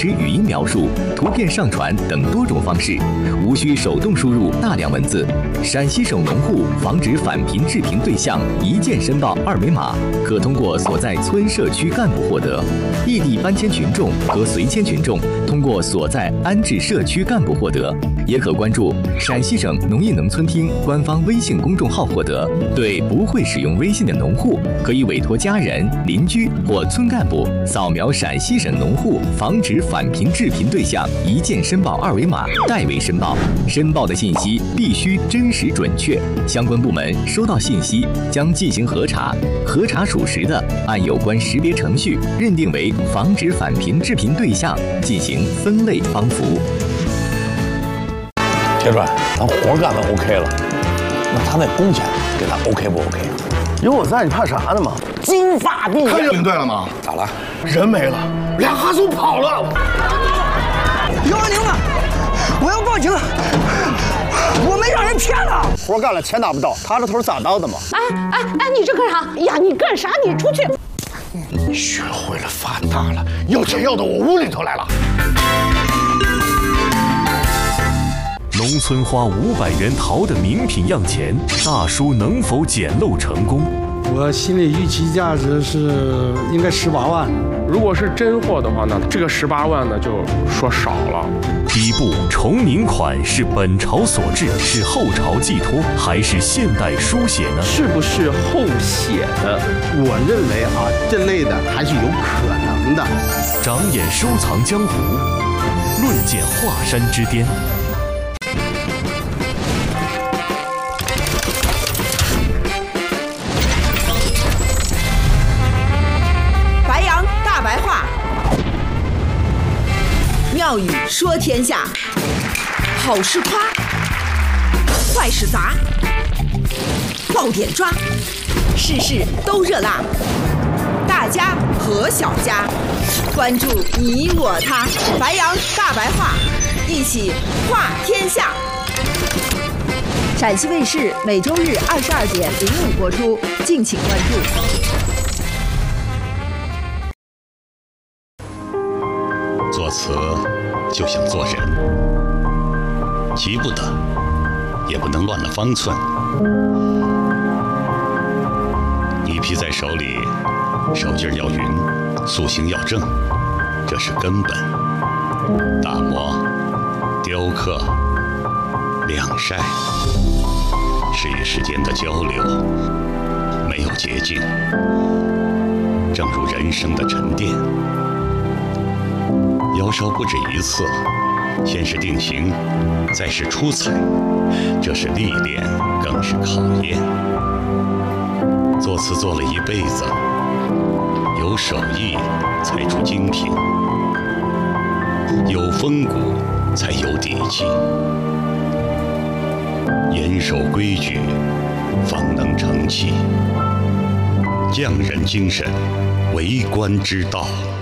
时语音描述、图片上传等多种方式，无需手动输入大量文字。陕西省农户防止返贫致贫对象一键申报二维码，可通过所在村社区干部获得；异地搬迁群众和随迁群众通过所在安置社区干部获得，也可关注陕西省农业农村厅官方微信公众号获得。对不会使用微信的农户，可以委托家人、邻居或村干部扫描陕西省农户防止返贫致贫对象一键申报二维码代为申报，申报的信息必须真实准确。相关部门收到信息将进行核查，核查属实的，按有关识别程序认定为防止返贫致贫对象，进行分类帮扶。 铁砖，咱活干的 OK 了，那他那工钱给他 OK 不 OK？ 有我在，你怕啥呢嘛？金发碧眼。 看领队了吗？ 咋了？ 人没了，俩哈苏跑了。 120了，我要报警！我没让人骗了。 活干了，钱拿不到，他这头咋到的嘛？ 哎，你这干啥呀？你干啥？你出去！ 学会了发大了，要钱要到我屋里头来了。 农村花500元淘的名品样钱，大叔能否捡漏成功？ 我心里预期价值是应该18万。 如果是真货的话呢，这个18万呢就说少了。 第一步，重名款是本朝所制，是后朝寄托，还是现代书写呢？ 是不是后写的？ 我认为啊，这类的还是有可能的。 长眼收藏江湖，论剑华山之巅。 白话，妙语说天下，好事夸，坏事砸，爆点抓，事事都热辣，大家和小家，关注你我他，白羊大白话，一起话天下。陕西卫视每周日22:05播出，敬请关注。 作词就像做人，急不得，也不能乱了方寸。泥皮在手里，手劲要匀，塑形要正，这是根本。打磨、雕刻、晾晒，是与时间的交流，没有捷径。正如人生的沉淀。窑烧不止一次，先是定型，再是出彩，这是历练，更是考验。作词做了一辈子，有手艺才出精品，有风骨才有底气，严守规矩，方能成器。匠人精神，为官之道。